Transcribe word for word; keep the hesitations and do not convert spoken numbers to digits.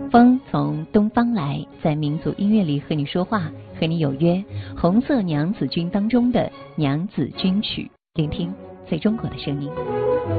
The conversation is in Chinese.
风从东方来，在民族音乐里和你说话，和你有约。红色娘子军当中的娘子军曲，聆听最中国的声音。